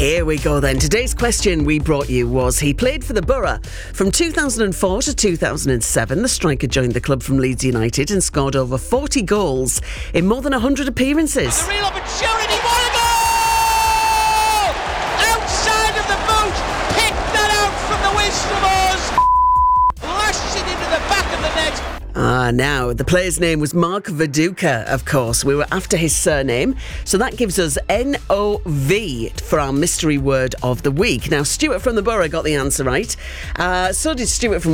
Here we go then. Today's question we brought you was, he played for the Borough from 2004 to 2007. The striker joined the club from Leeds United and scored over 40 goals in more than 100 appearances. The real opportunity, what a goal! Outside of the boot, picked that out from the wisdom of Oz, lashed it into the back of the net. Now, the player's name was Mark Viduka, of course. We were after his surname, so that gives us N-O-V for our mystery word of the week. Now, Stuart from the Borough got the answer right. So did Stuart from